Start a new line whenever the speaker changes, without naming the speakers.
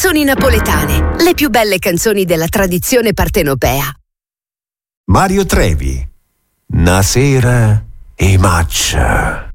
Canzoni napoletane, le più belle canzoni della tradizione partenopea.
Mario Trevi, 'Na sera e maccia.